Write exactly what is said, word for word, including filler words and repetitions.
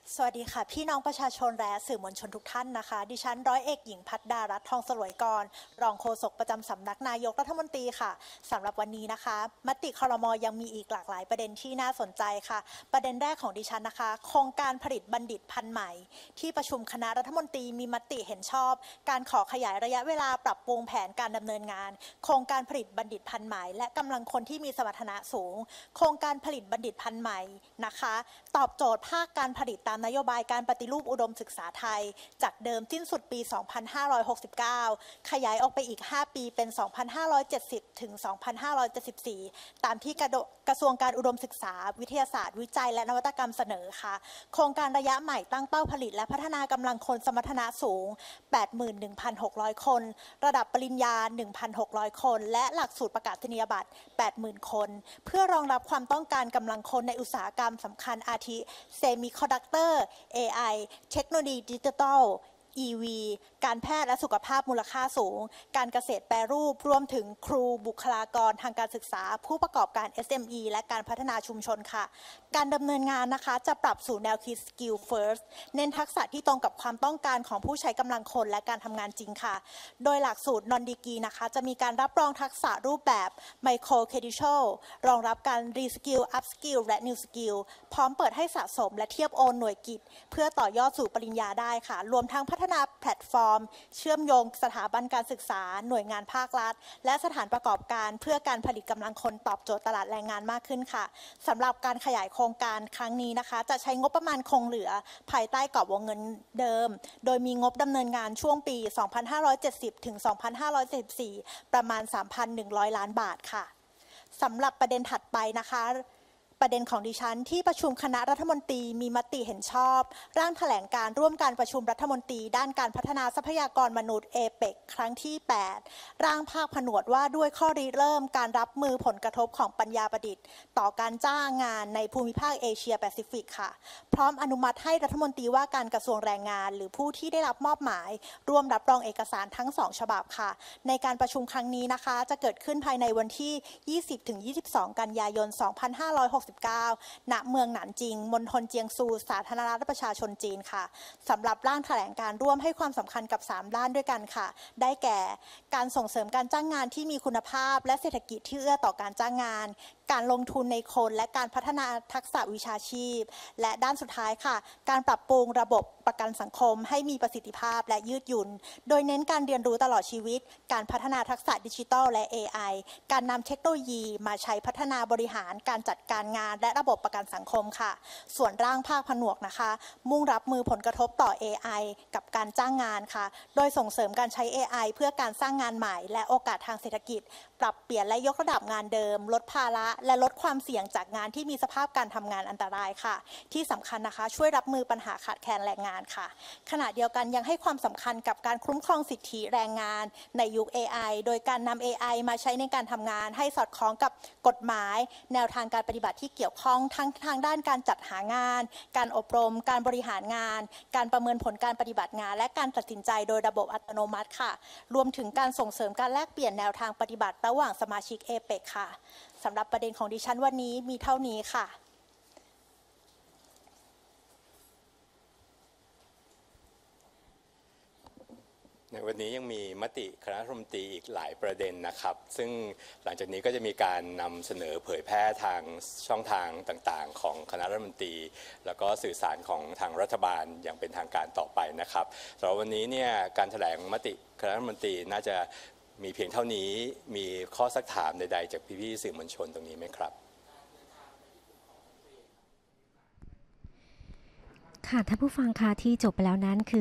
สวัสดีค่ะพี่น้องประชาชนและสื่อมวลชนทุกท่านนะคะดิฉันร้อยเอกหญิงพัฒดารัตน์ทองสลวยกรรองโฆษกประจำสำนักนายกรัฐมนตรีค่ะสำหรับวันนี้นะคะมติครม.ยังมีอีกหลากหลายประเด็นที่น่าสนใจค่ะประเด็นแรกของดิฉันนะคะโครงการผลิตบัณฑิตพันธุ์ใหม่ที่ประชุมคณะรัฐมนตรีมีมติเห็นชอบการขอขยายระยะเวลาปรับปรุงแผนการดำเนินงานโครงการผลิตบัณฑิตพันธุ์ใหม่และกำลังคนที่มีสมรรถนะสูงโครงการผลิตบัณฑิตพันธุ์ใหม่นะคะตอบโจทย์ภาคการผลิตตามนโยบายการปฏิรูปอุดมศึกษาไทยจากเดิมสิ้นสุดปี สองพันห้าร้อยหกสิบเก้า ขยายออกไปอีก ห้า ปีเป็น สองพันห้าร้อยเจ็ดสิบ ถึง สองพันห้าร้อยเจ็ดสิบสี่ ตามที่กระทรวงการอุดมศึกษาวิทยาศาสตร์วิจัยและนวัตกรรมเสนอค่ะโครงการระยะใหม่ตั้งเป้าผลิตและพัฒนากำลังคนสมรรถนะสูง แปดหมื่นหนึ่งพันหกร้อย คนระดับปริญญา หนึ่งพันหกร้อย คนและหลักสูตรประกาศนียบัตร แปดหมื่น คนเพื่อรองรับความต้องการกำลังคนในอุตสาหกรรมสำคัญอาทิเซมิคอนดักเตอร์ เอ ไอ เทคโนโลยีดิจิทัล อี วี การแพทย์และสุขภาพมูลค่าสูงการเกษตรแปรรูปรวมถึงครูบุคลากรทางการศึกษาผู้ประกอบการ เอส เอ็ม อี และการพัฒนาชุมชนค่ะการดำเนินงานนะคะจะปรับสู่แนวคิด Skill First เน้นทักษะที่ตรงกับความต้องการของผู้ใช้กำลังคนและการทำงานจริงค่ะโดยหลักสูตร Non Degree นะคะจะมีการรับรองทักษะรูปแบบ Micro Credential รองรับการ Reskill Upskill และ New Skill พร้อมเปิดให้สะสมและเทียบโอนหน่วยกิตเพื่อต่อยอดสู่ปริญญาได้ค่ะรวมทั้งพัฒนาแพลตฟอร์มเชื่อมโยงสถาบันการศึกษาหน่วยงานภาครัฐและสถานประกอบการเพื่อการผลิตกำลังคนตอบโจทย์ตลาดแรงงานมากขึ้นค่ะสำหรับการขยายโครงการครั้งนี้นะคะจะใช้งบประมาณคงเหลือภายใต้กรอบวงเงินเดิมโดยมีงบดำเนินงานช่วงปี สองพันห้าร้อยเจ็ดสิบ ถึง สองพันห้าร้อยเจ็ดสิบสี่ ประมาณ สามพันหนึ่งร้อย ล้านบาทค่ะสำหรับประเด็นถัดไปนะคะประเด็นของดิฉันที่ประชุมคณะรัฐมนตรีมีมติเห็นชอบร่างแถลงการร่วมการประชุมรัฐมนตรีด้านการพัฒนาทรัพยากรมนุษย์เอเปกครั้งที่ แปด ร่างภาคผนวกว่าด้วยข้อริเริ่มการรับมือผลกระทบของปัญญาประดิษฐ์ต่อการจ้างงานในภูมิภาคเอเชียแปซิฟิกค่ะพร้อมอนุมัติให้รัฐมนตรีว่าการกระทรวงแรงงานหรือผู้ที่ได้รับมอบหมายร่วมรับรองเอกสารทั้งสองฉบับค่ะในการประชุมครั้งนี้นะคะจะเกิดขึ้นภายในวันที่ ยี่สิบถึงยี่สิบสอง กันยายน สองพันห้าร้อยหกสิบเก้าณเมืองหนานจิงมณฑลเจียงซูสาธารณรัฐประชาชนจีนค่ะสำหรับร่างแถลงการร่วมให้ความสำคัญกับสามด้านด้วยกันค่ะได้แก่การส่งเสริมการจ้างงานที่มีคุณภาพและเศรษฐกิจที่เอื้อต่อการจ้างงานการลงทุนในคนและการพัฒนาทักษะวิชาชีพและด้านสุดท้ายค่ะการปรับปรุงระบบประกันสังคมให้มีประสิทธิภาพและยืดหยุ่นโดยเน้นการเรียนรู้ตลอดชีวิตการพัฒนาทักษะดิจิทัลและ เอ ไอ การนำเทคโนโลยีมาใช้พัฒนาบริหารการจัดการงานและระบบประกันสังคมค่ะส่วนร่างภาคผนวกนะคะมุ่งรับมือผลกระทบต่อ เอ ไอ กับการจ้างงานค่ะโดยส่งเสริมการใช้ เอ ไอ เพื่อการสร้างงานใหม่และโอกาสทางเศรษฐกิจปรับเปลี่ยนและยกระดับงานเดิมลดภาระและลดความเสี่ยงจากงานที่มีสภาพการทำงานอันตรายค่ะที่สำคัญนะคะช่วยรับมือปัญหาขาดแคลนแรงงานค่ะขณะเดียวกันยังให้ความสำคัญกับการคุ้มครองสิทธิแรงงานในยุค เอ ไอ โดยการนำ เอ ไอ มาใช้ในการทำงานให้สอดคล้องกับกฎหมายแนวทางการปฏิบัติที่เกี่ยวข้องทั้งทางด้านการจัดหางานการอบรมการบริหารงานการประเมินผลการปฏิบัติงานและการตัดสินใจโดยระบบอัตโนมัติค่ะรวมถึงการส่งเสริมการแลกเปลี่ยนแนวทางปฏิบัติระหว่างสมาชิก เอ เปก ค่ะสำหรับประเด็นของดิฉันวันนี้มีเท่านี้ค่ะในวันนี้ยังมีมติคณะรัฐมนตรีอีกหลายประเด็นนะครับซึ่งหลังจากนี้ก็จะมีการนำเสนอเผยแพร่ทางช่องทางต่างๆของคณะรัฐมนตรีแล้วก็สื่อสารของทางรัฐบาลอย่างเป็นทางการต่อไปนะครับสำหรับวันนี้เนี่ยการแถลงมติคณะรัฐมนตรีน่าจะมีเพียงเท่านี้มีข้อซักถามใดๆจากพี่ๆสื่อมวลชนตรงนี้ไหมครับค่ะท่านผู้ฟังคะที่จบไปแล้วนั้นคือ